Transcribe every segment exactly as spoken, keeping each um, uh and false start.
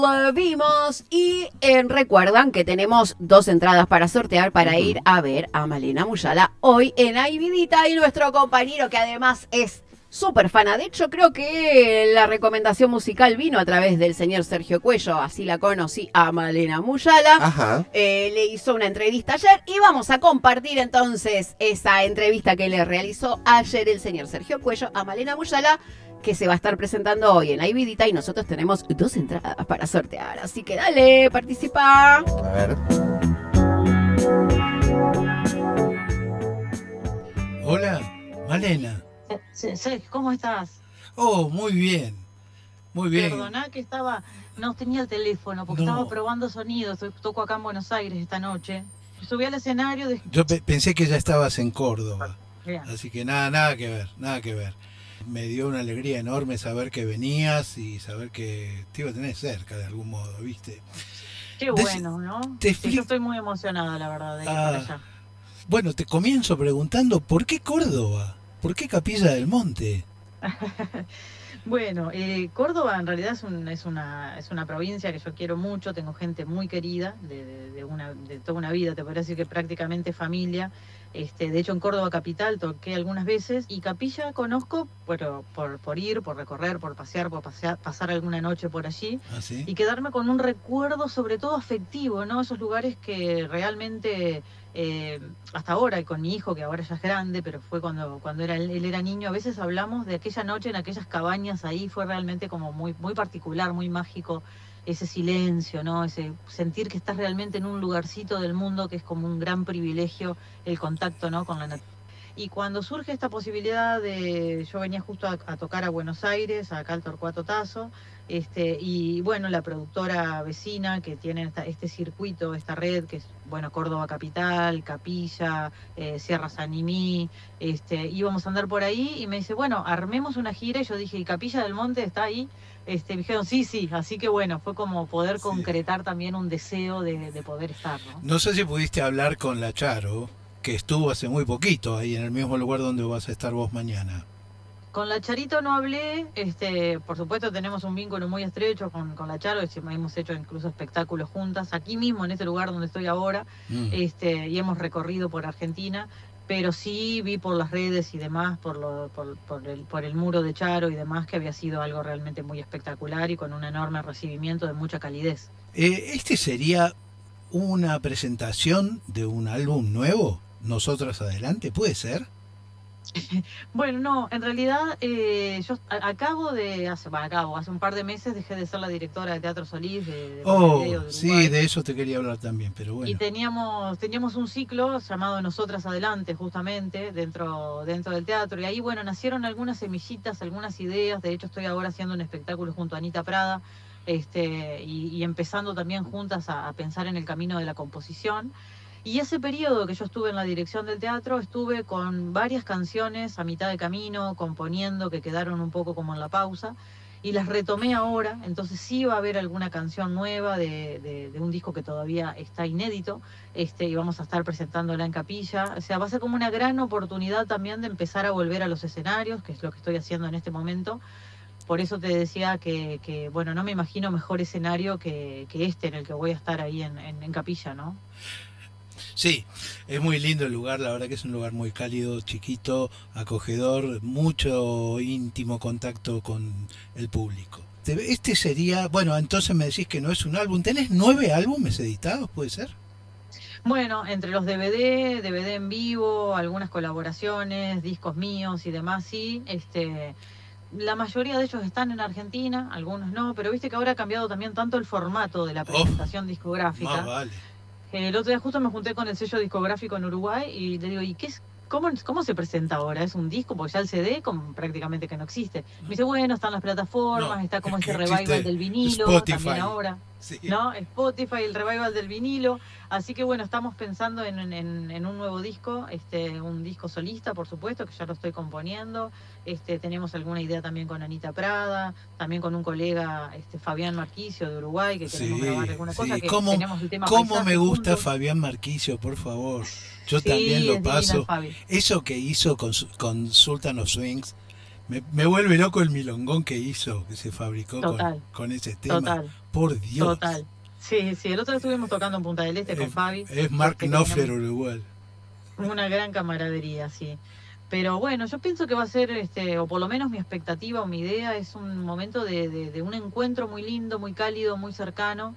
Volvimos y eh, recuerdan que tenemos dos entradas para sortear para ir a ver a Malena Muyala hoy en Aibidita, y nuestro compañero, que además es súper fana. De hecho, creo que la recomendación musical vino a través del señor Sergio Cuello, así la conocí a Malena Muyala. Ajá. Eh, le hizo una entrevista ayer y vamos a compartir entonces esa entrevista que le realizó ayer el señor Sergio Cuello a Malena Muyala, que se va a estar presentando hoy en Aibidita, y nosotros tenemos dos entradas para sortear. Así que dale, participa. A ver. Hola, Malena. Sergio, ¿cómo estás? Oh, muy bien, muy bien. Perdoná que estaba, no tenía el teléfono porque No. estaba probando sonidos. Toco acá en Buenos Aires esta noche. Subí al escenario de... Yo pe- pensé que ya estabas en Córdoba, Bien. así que nada, nada que ver, nada que ver. Me dio una alegría enorme saber que venías y saber que te iba a tener cerca de algún modo, ¿viste? Qué Dec- bueno, ¿no? te Sí, expli- yo estoy muy emocionada, la verdad, de ir Ah. para allá. Bueno, te comienzo preguntando, ¿por qué Córdoba? ¿Por qué Capilla del Monte? Bueno, eh, Córdoba en realidad es, un, es, una, es una provincia que yo quiero mucho, tengo gente muy querida, de, de, de, una, de toda una vida, te podría decir que prácticamente familia. Este, de hecho, en Córdoba capital toqué algunas veces, y Capilla conozco pero por, por ir, por recorrer, por pasear, por pasear, pasar alguna noche por allí, ¿Ah, sí? y quedarme con un recuerdo sobre todo afectivo, ¿no? Esos lugares que realmente... Eh, hasta ahora, y con mi hijo, que ahora ya es grande, pero fue cuando, cuando era, él era niño, a veces hablamos de aquella noche en aquellas cabañas ahí. Fue realmente como muy, muy particular, muy mágico, ese silencio, ¿no? Ese sentir que estás realmente en un lugarcito del mundo que es como un gran privilegio, el contacto, ¿no?, con la naturaleza. Y cuando surge esta posibilidad de... Yo venía justo a, a tocar a Buenos Aires, acá al Torcuato Tazo, este, y bueno, la productora vecina que tiene esta, este circuito, esta red, que es, bueno, Córdoba Capital, Capilla, eh, Sierra San Nimí, este, íbamos a andar por ahí, y me dice, bueno, armemos una gira, y yo dije, ¿y Capilla del Monte está ahí? Este, me dijeron, sí, sí, así que bueno, fue como poder Sí. concretar también un deseo de, de poder estar, ¿no? No sé si pudiste hablar con la Charo, que estuvo hace muy poquito ahí en el mismo lugar donde vas a estar vos mañana. Con la Charito no hablé, este, por supuesto tenemos un vínculo muy estrecho con, con la Charo, hemos hecho incluso espectáculos juntas, aquí mismo en este lugar donde estoy ahora, Mm. este, y hemos recorrido por Argentina, pero sí vi por las redes y demás, por, lo, por, por, el, por el muro de Charo y demás, que había sido algo realmente muy espectacular y con un enorme recibimiento de mucha calidez. Eh, este sería una presentación de un álbum nuevo, Nosotras Adelante, ¿puede ser? Bueno, no, en realidad eh, yo a- acabo de, hace, bueno, acabo, hace un par de meses dejé de ser la directora de Teatro Solís de, de Oh, Montevideo, de sí, Uruguay. de eso te quería hablar también, pero Y bueno. teníamos, teníamos un ciclo llamado Nosotras Adelante, justamente, dentro, dentro del teatro. Y ahí, bueno, nacieron algunas semillitas, algunas ideas. De hecho, estoy ahora haciendo un espectáculo junto a Anita Prada, este, y, y empezando también juntas a, a pensar en el camino de la composición. Y ese periodo que yo estuve en la dirección del teatro, estuve con varias canciones a mitad de camino, componiendo, que quedaron un poco como en la pausa, y las retomé ahora. Entonces sí va a haber alguna canción nueva de, de, de un disco que todavía está inédito, este, y vamos a estar presentándola en Capilla. O sea, va a ser como una gran oportunidad también de empezar a volver a los escenarios, que es lo que estoy haciendo en este momento. Por eso te decía que, que bueno, no me imagino mejor escenario que, que este en el que voy a estar ahí en, en, en Capilla, ¿no? Sí, es muy lindo el lugar, la verdad que es un lugar muy cálido, chiquito, acogedor, mucho íntimo contacto con el público. Te- Este sería, bueno, entonces me decís que no es un álbum. ¿Tenés nueve álbumes editados, puede ser? Bueno, entre los D V D, D V D en vivo, algunas colaboraciones, discos míos y demás, sí. Este, la mayoría de ellos están en Argentina, algunos no, pero viste que ahora ha cambiado también tanto el formato de la Oh, presentación más discográfica. vale. El otro día justo me junté con el sello discográfico en Uruguay y le digo, ¿y qué es? ¿Cómo, cómo se presenta ahora? ¿Es un disco? Porque ya el C D como prácticamente que no existe. Me dice, bueno, están las plataformas, No, está como es ese que revival existe del vinilo también Spotify. ahora, Sí. ¿no? Spotify, el revival del vinilo. Así que bueno, estamos pensando en, en, en un nuevo disco, este, un disco solista, por supuesto, que ya lo estoy componiendo. Este, tenemos alguna idea también con Anita Prada, también con un colega, este, Fabián Marquicio de Uruguay, que queremos grabar Sí, alguna cosa, sí. que ¿Cómo, tenemos el tema cómo Paisaje me gusta juntos. Fabián Marquicio, por favor? Yo Sí, también lo es divino el paso. Fabi. Eso que hizo con, su- con Sultan of Swings, me, me vuelve loco el milongón que hizo, que se fabricó con, Total, con ese tema. total. Por Dios. Total. Sí, sí, el otro día estuvimos tocando en Punta del Este con Es, Fabi. es Mark este, Knopfler teníamos Uruguay. una gran camaradería, sí. Pero bueno, yo pienso que va a ser, este, o por lo menos mi expectativa o mi idea, es un momento de, de, de un encuentro muy lindo, muy cálido, muy cercano.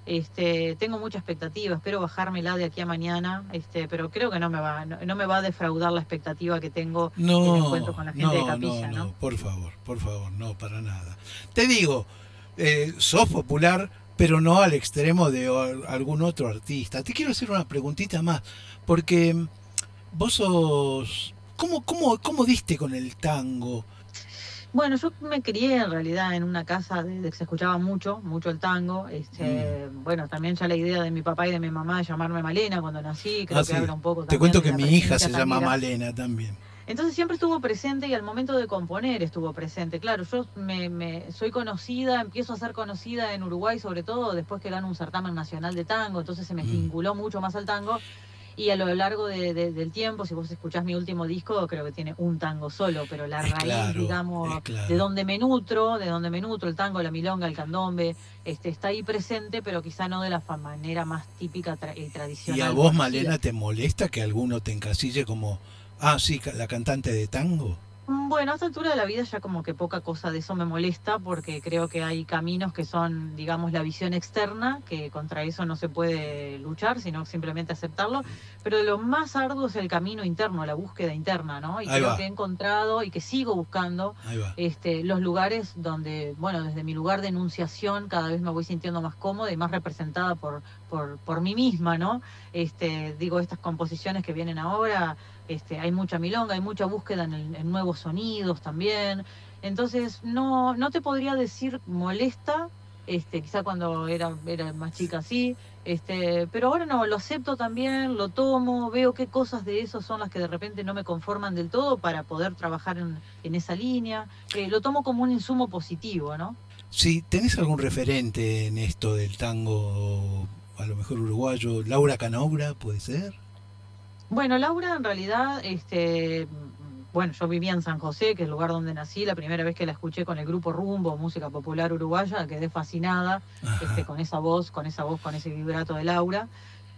Este, tengo mucha expectativa, espero bajármela de aquí a mañana, este, pero creo que no me va, no, no me va a defraudar la expectativa que tengo del encuentro No, con la gente de no, Capilla, no, ¿no? no, por favor, por favor, no, para nada. Te digo, eh, sos popular, pero no al extremo de o- algún otro artista. Te quiero hacer una preguntita más, porque mm, vos sos... ¿Cómo, cómo, cómo diste con el tango? Bueno, yo me crié en realidad en una casa de, de que se escuchaba mucho, mucho el tango. Mm. Este, bueno, también ya la idea de mi papá y de mi mamá de llamarme Malena cuando nací, Ah, creo que sí. habla un poco Te también cuento de que la mi hija presencia se llama tanguera. Malena también. Entonces siempre estuvo presente y al momento de componer estuvo presente. Claro, yo me, me soy conocida, empiezo a ser conocida en Uruguay sobre todo después que gano un certamen nacional de tango, entonces se me Mm. vinculó mucho más al tango. Y a lo largo de, de, del tiempo, si vos escuchás mi último disco, creo que tiene un tango solo, pero la Es raíz, claro, es digamos, de claro. donde me nutro, de donde me nutro, el tango, la milonga, el candombe, este, está ahí presente, pero quizá no de la fa- manera más típica tra- y ¿Y a tradicional vos, conocida. Malena, te molesta que alguno te encasille como, ah, sí, ca- la cantante de tango? Mm, Bueno, a esta altura de la vida ya como que poca cosa de eso me molesta porque creo que hay caminos que son, digamos, la visión externa, que contra eso no se puede luchar, sino simplemente aceptarlo, pero lo más arduo es el camino interno, la búsqueda interna, ¿no? Y Ahí creo va, que he encontrado y que sigo buscando ahí va. este, los lugares donde, bueno, desde mi lugar de enunciación cada vez me voy sintiendo más cómoda y más representada por, por, por mí misma, ¿no? Este, digo, estas composiciones que vienen ahora este, hay mucha milonga, hay mucha búsqueda en, el- en nuevos sonidos también. Entonces, no, no te podría decir molesta, este, quizá cuando era, era más chica sí, este, pero ahora no, lo acepto también, lo tomo, veo qué cosas de eso son las que de repente no me conforman del todo para poder trabajar en, en esa línea. Eh, lo tomo como un insumo positivo, ¿no? Si tenés algún referente en esto del tango, a lo mejor uruguayo, Laura Canoura, ¿puede ser? Bueno, Laura, en realidad, este, mm, bueno, yo vivía en San José, que es el lugar donde nací. La primera vez que la escuché con el grupo Rumbo, música popular uruguaya, quedé fascinada, este, Ajá, con esa voz, con esa voz, con ese vibrato de Laura.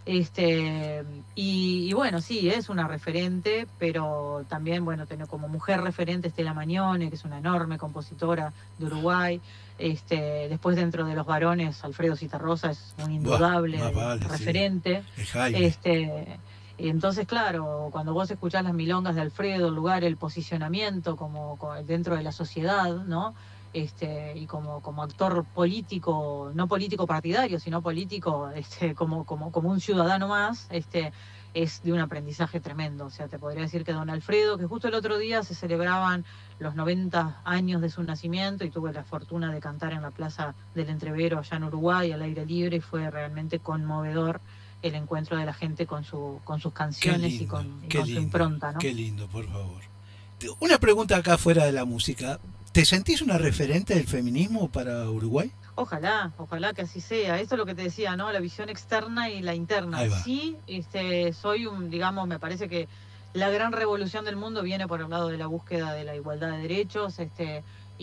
Este, y, y bueno, sí, es una referente, pero también, bueno, tengo como mujer referente Estela Mañone, que es una enorme compositora de Uruguay. Este, después dentro de los varones, Alfredo Citarrosa es un buah, más indudable vale, sí. referente. Es Jaime. Este, entonces, claro, cuando vos escuchás las milongas de Alfredo, el lugar, el posicionamiento como, co- dentro de la sociedad, ¿no? Este, y como, como actor político, no político partidario, sino político, este, como, como, como un ciudadano más, este, es de un aprendizaje tremendo. O sea, te podría decir que don Alfredo, que justo el otro día se celebraban los noventa años de su nacimiento y tuve la fortuna de cantar en la Plaza del Entrevero allá en Uruguay, al aire libre, y fue realmente conmovedor el encuentro de la gente con su con sus Qué canciones y lindo, con, y qué con su lindo, impronta, ¿no? qué lindo, por favor. Te- Una pregunta acá fuera de la música. ¿Te sentís una referente del feminismo para Uruguay? Ojalá, ojalá que así sea. Esto es lo que te decía, ¿no? La visión externa y la interna. Ahí va. Sí, este, soy un, digamos, me parece que la gran revolución del mundo viene por el lado de la búsqueda de la igualdad de derechos, este,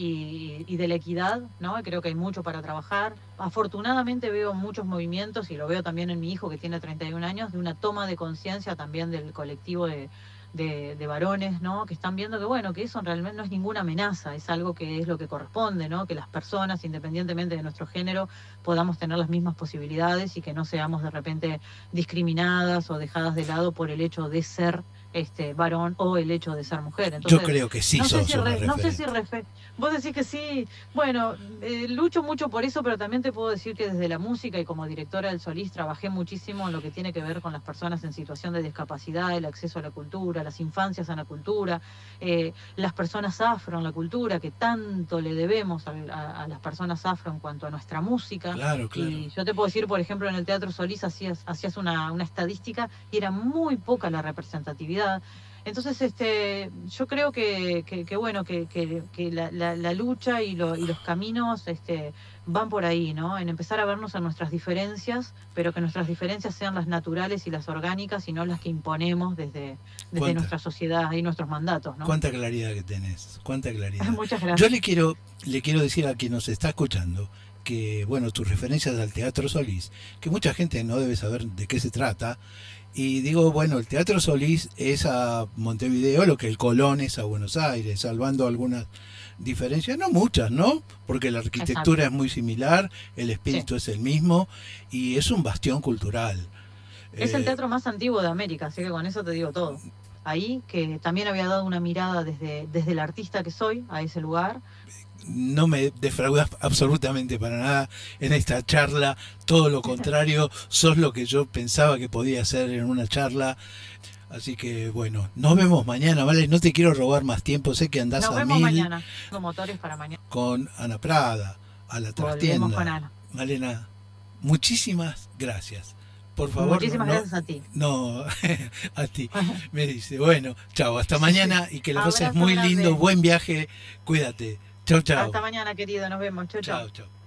y, y de la equidad, ¿no? Y creo que hay mucho para trabajar. Afortunadamente veo muchos movimientos, y lo veo también en mi hijo que tiene treinta y un años, de una toma de conciencia también del colectivo de, de, de varones, ¿no? Que están viendo que, bueno, que eso realmente no es ninguna amenaza, es algo que es lo que corresponde, ¿no? Que las personas, independientemente de nuestro género, podamos tener las mismas posibilidades y que no seamos de repente discriminadas o dejadas de lado por el hecho de ser este varón o el hecho de ser mujer. Yo Entonces, creo que sí no sé sos si una re- no sé si referente. refe- vos decís que sí. Bueno, eh, lucho mucho por eso, pero también te puedo decir que desde la música y como directora del Solís trabajé muchísimo en lo que tiene que ver con las personas en situación de discapacidad, el acceso a la cultura, las infancias a la cultura, eh, las personas afro en la cultura, que tanto le debemos a, a- a las personas afro en cuanto a nuestra música. Claro, claro. Y yo te puedo decir, por ejemplo, en el Teatro Solís hacías, hacías una, una estadística y era muy poca la representatividad. Entonces, este, yo creo que, que, que bueno, que, que, que la, la, la lucha y, lo, y los caminos este, van por ahí, ¿no? En empezar a vernos en nuestras diferencias, pero que nuestras diferencias sean las naturales y las orgánicas y no las que imponemos desde, desde ¿Cuánta, nuestra sociedad y nuestros mandatos, ¿no? cuánta claridad que tenés? ¿Cuánta claridad? Muchas Yo gracias. le quiero, le quiero decir a quien nos está escuchando que, bueno, tus referencias al Teatro Solís, que mucha gente no debe saber de qué se trata. Y digo, bueno, el Teatro Solís es a Montevideo lo que el Colón es a Buenos Aires, salvando algunas diferencias, no muchas, ¿no? Porque la arquitectura Exacto. es muy similar, el espíritu Sí. es el mismo y es un bastión cultural. Es el Eh, teatro más antiguo de América, así que con eso te digo todo. Ahí, que también había dado una mirada desde, desde el artista que soy a ese lugar. no me defraudas absolutamente para nada en esta charla, todo lo contrario, sos lo que yo pensaba que podía ser en una charla. Así que bueno, nos vemos mañana, ¿vale? No te quiero robar más tiempo, sé que andás Nos a vemos mil mañana. Tengo motores para mañana. con Ana Prada, a la Volvemos con trastienda. Ana. Malena, muchísimas gracias. Por favor, no, Muchísimas no, gracias a ti. no, a ti. Me dice, bueno, chao, hasta mañana y que la pases Abrazo muy grande. lindo, buen viaje, cuídate. Chao, chao. Hasta mañana, querido. Nos vemos. Chau, chau. Chao, chao.